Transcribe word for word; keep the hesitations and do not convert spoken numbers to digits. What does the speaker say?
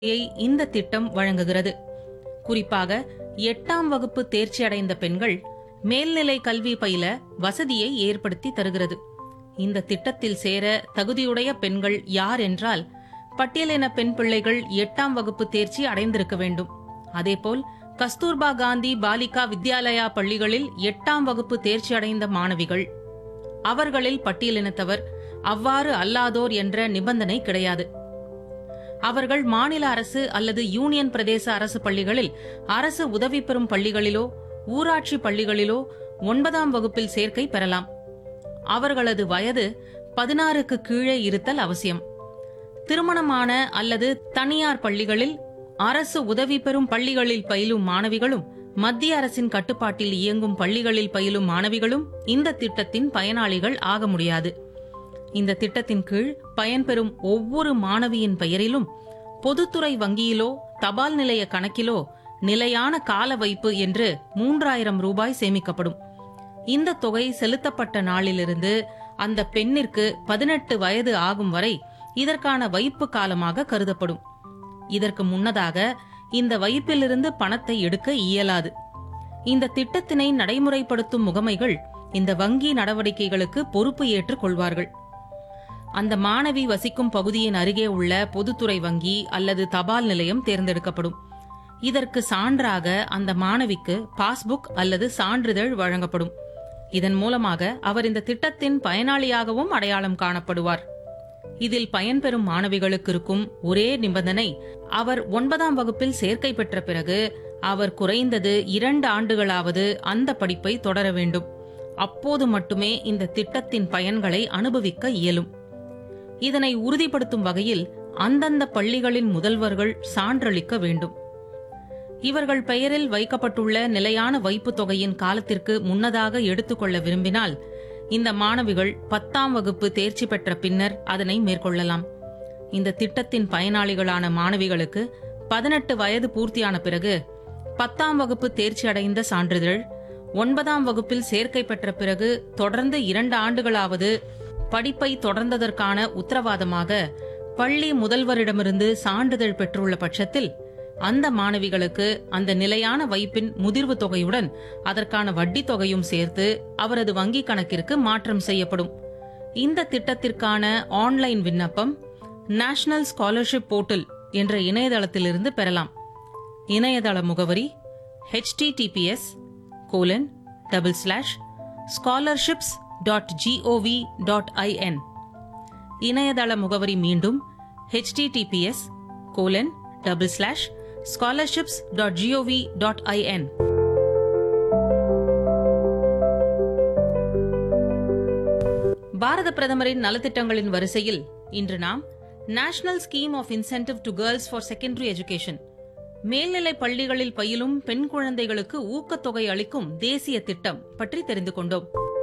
இந்த திட்டம் வழங்குகிறது. குறிப்பாக எட்டாம் வகுப்பு தேர்ச்சி அடைந்த பெண்கள் மேல்நிலை கல்வி பயில வசதியை ஏற்படுத்தி தருகிறது. இந்த திட்டத்தில் சேர தகுதியுடைய பெண்கள் யார் என்றால், பட்டியலின பெண் பிள்ளைகள் எட்டாம் வகுப்பு தேர்ச்சி அடைந்திருக்க வேண்டும். அதேபோல் கஸ்தூர்பா காந்தி பாலிகா வித்யாலயா பள்ளிகளில் எட்டாம் வகுப்பு தேர்ச்சி அடைந்த மாணவிகள், அவர்களில் பட்டியலினத்தவர், அவ்வாறு அல்லாதோர் என்ற நிபந்தனை கிடையாது. அவர்கள் மாநில அரசு அல்லது யூனியன் பிரதேச அரசு பள்ளிகளில், அரசு உதவி பெறும் பள்ளிகளிலோ ஊராட்சி பள்ளிகளிலோ ஒன்பதாம் வகுப்பில் சேர்க்கை பெறலாம். அவர்களது வயது பதினாறுக்கு கீழே இருத்தல் அவசியம். திருமணமான அல்லது தனியார் பள்ளிகளில், அரசு உதவி பெறும் பள்ளிகளில் பயிலும் மாணவிகளும், மத்திய அரசின் கட்டுப்பாட்டில் இயங்கும் பள்ளிகளில் பயிலும் மாணவிகளும் இந்த திட்டத்தின் பயனாளிகள் ஆக முடியாது. இந்த திட்டத்தின் கீழ் பயன்பெறும் ஒவ்வொரு மாணவியின் பெயரிலும் பொதுத்துறை வங்கியிலோ தபால் நிலைய கணக்கிலோ நிலையான கால வைப்பு என்று மூன்றாயிரம் ரூபாய் சேமிக்கப்படும். இந்த தொகை செலுத்தப்பட்ட நாளிலிருந்து அந்த பெண்ணிற்கு பதினெட்டு வயது ஆகும் வரை இதற்கான வைப்பு காலமாக கருதப்படும். இதற்கு முன்னதாக இந்த வைப்பிலிருந்து பணத்தை எடுக்க இயலாது. இந்த திட்டத்தினை நடைமுறைப்படுத்தும் முகமைகள் இந்த வங்கி நடவடிக்கைகளுக்கு பொறுப்பு ஏற்றுக் கொள்வார்கள். அந்த மாணவி வசிக்கும் பகுதியின் அருகே உள்ள பொதுத்துறை வங்கி அல்லது தபால் நிலையம் தேர்ந்தெடுக்கப்படும். இதற்கு சான்றாக அந்த மாணவிக்கு பாஸ்புக் அல்லது சான்றிதழ் வழங்கப்படும். இதன் மூலமாக அவர் இந்த திட்டத்தின் பயனாளியாகவும் அடையாளம் காணப்படுவார். இதில் பயன்பெறும் மாணவிகளுக்கு இருக்கும் ஒரே நிபந்தனை, அவர் ஒன்பதாம் வகுப்பில் சேர்க்கை பெற்ற பிறகு அவர் குறைந்தது இரண்டு ஆண்டுகளாவது அந்த படிப்பை தொடர வேண்டும். அப்போது மட்டுமே இந்த திட்டத்தின் பயன்களை அனுபவிக்க இயலும். இதனை உறுதிப்படுத்தும் வகையில் அந்தந்த பள்ளிகளின் முதல்வர்கள் சான்றளிக்க வேண்டும். இவர்கள் பெயரில் வைக்கப்பட்டுள்ள நிலையான வைப்பு தொகையின் காலத்திற்கு முன்னதாக எடுத்துக்கொள்ள விரும்பினால், இந்த மாணவிகள் பத்தாம் வகுப்பு தேர்ச்சி பெற்ற பின்னர் அதனை மேற்கொள்ளலாம். இந்த திட்டத்தின் பயனாளிகளான மாணவிகளுக்கு பதினெட்டு வயது பூர்த்தியான பிறகு பத்தாம் வகுப்பு தேர்ச்சி அடைந்த சான்றிதழ், ஒன்பதாம் வகுப்பில் சேர்க்கை பெற்ற பிறகு தொடர்ந்து இரண்டு ஆண்டுகளாவது படிப்பை தொடர்ந்ததற்கான உத்தரவாதமாக பள்ளி முதல்வரிடமிருந்து சான்றிதழ் பெற்றுள்ள பட்சத்தில் அந்த மாணவிகளுக்கு அந்த நிலையான வைப்பின் முதிர்வு தொகையுடன் அதற்கான வட்டி தொகையும் சேர்த்து அவரது வங்கிக் கணக்கிற்கு மாற்றம் செய்யப்படும். இந்த திட்டத்திற்கான ஆன்லைன் விண்ணப்பம் நேஷனல் ஸ்காலர்ஷிப் போர்ட்டல் என்ற இணையதளத்திலிருந்து பெறலாம். இணையதள முகவரி H D D B S colon double slash scholarships dot gov dot IN. இணையதள முகவரி மீண்டும் H D D B S colon double slash scholarships dot gov dot IN. பாரத பிரதமரின் நலத்திட்டங்களின் வரிசையில் இன்று நாம் national scheme of incentive to girls for secondary education, மேல்நிலை பள்ளிகளில் பயிலும் பெண் குழந்தைகளுக்கு ஊக்கத்தொகை அளிக்கும் தேசிய திட்டம் பற்றி தெரிந்து கொண்டோம்.